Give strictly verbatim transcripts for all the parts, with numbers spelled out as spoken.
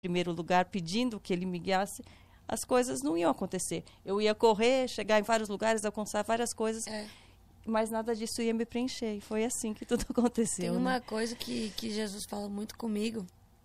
primeiro lugar, pedindo que ele me guiasse, as coisas não iam acontecer. Eu ia correr, chegar em vários lugares, alcançar várias coisas, É. mas nada disso ia me preencher. E foi assim que tudo aconteceu. Tem uma né? coisa que, que Jesus fala muito comigo,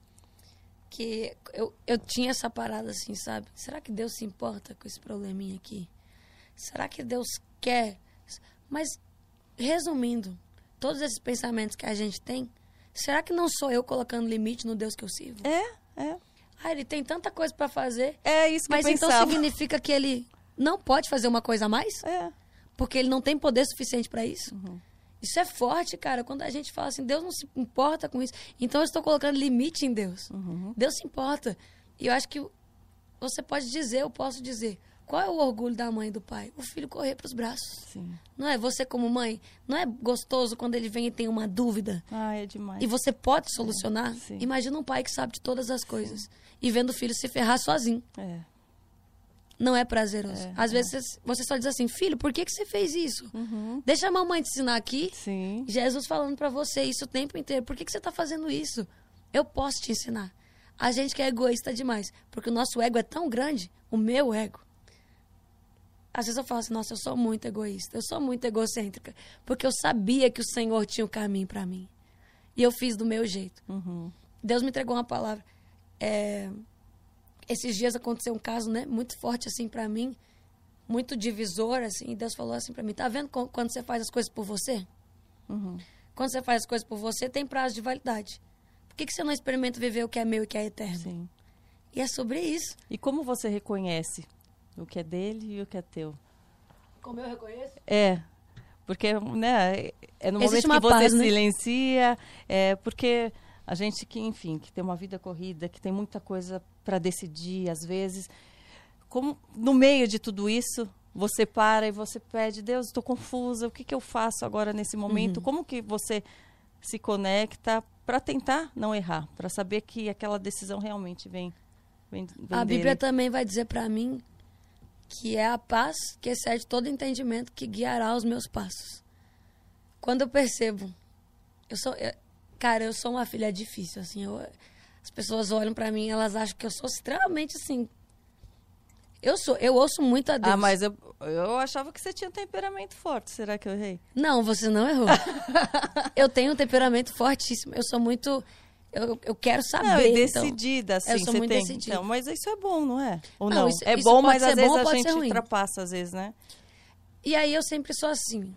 que eu, eu tinha essa parada assim, sabe? Será que Deus se importa com esse probleminha aqui? Será que Deus quer? Mas, resumindo, todos esses pensamentos que a gente tem, será que não sou eu colocando limite no Deus que eu sirvo? É, é. Ah, ele tem tanta coisa pra fazer. É isso que mas eu então pensava. significa que ele não pode fazer uma coisa a mais? É. Porque ele não tem poder suficiente pra isso? Uhum. Isso é forte, cara. Quando a gente fala assim, Deus não se importa com isso. Então eu estou colocando limite em Deus. Uhum. Deus se importa. E eu acho que você pode dizer, eu posso dizer, qual é o orgulho da mãe e do pai? O filho correr pros braços. Sim. Não é? Você como mãe, não é gostoso quando ele vem e tem uma dúvida? Ah, é demais. E você pode solucionar? É, sim. Imagina um pai que sabe de todas as coisas. Sim. E vendo o filho se ferrar sozinho. É. Não é prazeroso. É, Às é. vezes você só diz assim, filho, por que, que você fez isso? Uhum. Deixa a mamãe te ensinar aqui. Sim. Jesus falando pra você isso o tempo inteiro. Por que, que você tá fazendo isso? Eu posso te ensinar. A gente que é egoísta demais. Porque o nosso ego é tão grande, o meu ego. Às vezes eu falo assim, nossa, eu sou muito egoísta. Eu sou muito egocêntrica. Porque eu sabia que o Senhor tinha um caminho pra mim. E eu fiz do meu jeito. Uhum. Deus me entregou uma palavra. É... Esses dias aconteceu um caso, né, muito forte assim pra mim, muito divisor, assim, e Deus falou assim pra mim, tá vendo quando você faz as coisas por você? Uhum. Quando você faz as coisas por você, tem prazo de validade. Por que, que você não experimenta viver o que é meu e que é eterno? Sim. E é sobre isso. E como você reconhece o que é dele e o que é teu? Como eu reconheço? É, porque, né, é no Existe momento que uma você paz, né? silencia, é porque a gente que, enfim, que tem uma vida corrida, que tem muita coisa para decidir, às vezes, como no meio de tudo isso, você para e você pede, Deus, estou confusa, o que, que eu faço agora nesse momento? Uhum. Como que você se conecta para tentar não errar, para saber que aquela decisão realmente vem, vem, vem A Bíblia dele? também vai dizer pra mim que é a paz que excede todo entendimento que guiará os meus passos. Quando eu percebo, eu sou, eu, cara, eu sou uma filha difícil, assim, eu, as pessoas olham pra mim, elas acham que eu sou extremamente assim. Eu sou, eu ouço muito a Deus. Ah, mas eu, eu achava que você tinha um temperamento forte. Será que eu errei? Não, você não errou. Eu tenho um temperamento fortíssimo. Eu sou muito. Eu, eu quero saber. Não, e então, decidida, assim, eu sou você muito tem. decidida. Então, mas isso é bom, não é? Ou não? Não, isso- é isso bom, pode mas ser às vezes bom, a pode ser gente ruim. ultrapassa, às vezes, né? E aí eu sempre sou assim.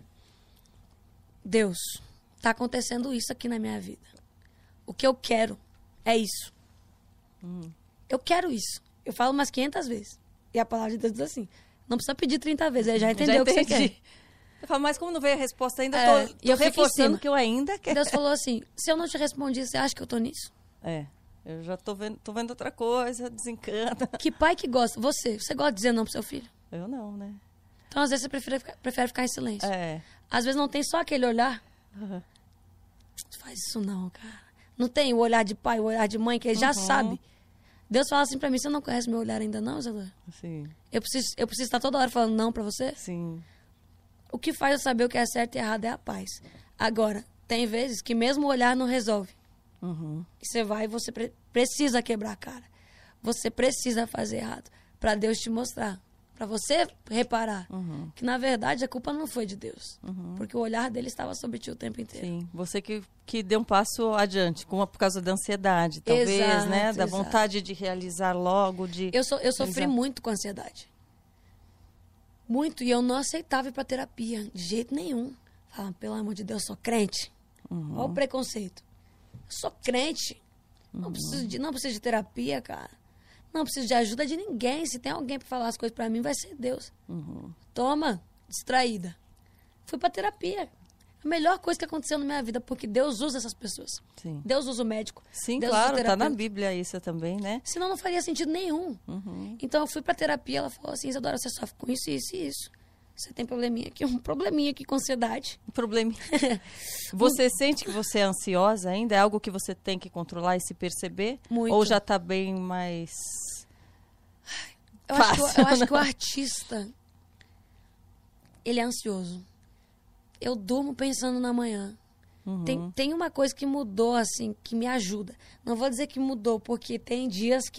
Deus, tá acontecendo isso aqui na minha vida. O que eu quero é isso. Hum. Eu quero isso. Eu falo umas quinhentas vezes. E a palavra de Deus diz assim: não precisa pedir trinta vezes, ele já entendeu Já o que você entendi. quer. Eu falo, mas como não veio a resposta ainda, É, tô, tô e eu fico em reforçando cima. que eu ainda quero. Deus falou assim: se eu não te respondi, você acha que eu tô nisso? É, eu já tô vendo, tô vendo outra coisa, desencana. Que pai que gosta? Você, você gosta de dizer não pro seu filho? Eu não, né? Então, às vezes, você prefere ficar, prefere ficar em silêncio. É. Às vezes, não tem só aquele olhar. Uhum. Não faz isso não, cara. Não tem o olhar de pai, o olhar de mãe, que ele já Uhum. sabe. Deus fala assim pra mim: você não conhece meu olhar ainda não, Isadora? Sim, Eu preciso, eu preciso estar toda hora falando não pra você? sim. O que faz eu saber o que é certo e errado é a paz. Agora, tem vezes que mesmo o olhar não resolve. Uhum. E você vai e você pre- precisa quebrar a cara. Você precisa fazer errado pra Deus te mostrar. Pra você reparar Uhum. que, na verdade, a culpa não foi de Deus. Uhum. Porque o olhar dele estava sobre ti o tempo inteiro. Sim, você que, que deu um passo adiante, com, por causa da ansiedade, talvez, Exato, né? Da exato. vontade de realizar logo, de... Eu, so, eu sofri Exato. muito com ansiedade. Muito. E eu não aceitava ir pra terapia. De jeito nenhum. Falava, pelo amor de Deus, eu sou crente. Uhum. Olha o preconceito. Eu sou crente. Não, preciso de, não preciso de terapia, cara. Não preciso de ajuda de ninguém. Se tem alguém pra falar as coisas pra mim, vai ser Deus. Uhum. Toma, distraída. Fui pra terapia. A melhor coisa que aconteceu na minha vida, porque Deus usa essas pessoas. Sim, Deus usa o médico. Sim, Deus usa o claro, tá na terapeuta. Bíblia isso também, né? Senão não faria sentido nenhum. Uhum. Então eu fui pra terapia, ela falou assim: Isadora, você sofre com isso, isso e isso. Você tem probleminha aqui, um probleminha aqui com ansiedade. Um problema. Você sente que você é ansiosa ainda? É algo que você tem que controlar e se perceber? Muito. Ou já tá bem mais... Eu acho, que, o- Fácil, eu acho né? que o artista, ele é ansioso. Eu durmo pensando na manhã. Uhum. Tem, tem uma coisa que mudou, assim, que me ajuda. Não vou dizer que mudou, porque tem dias que